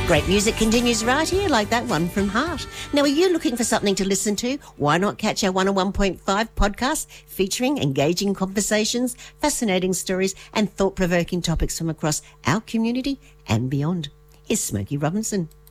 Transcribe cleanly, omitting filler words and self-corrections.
Great music continues right here, like that one from Heart. Now, are you looking for something to listen to? Why not catch our 101.5 podcast featuring engaging conversations, fascinating stories, and thought-provoking topics from across our community and beyond? Here's Smokey Robinson.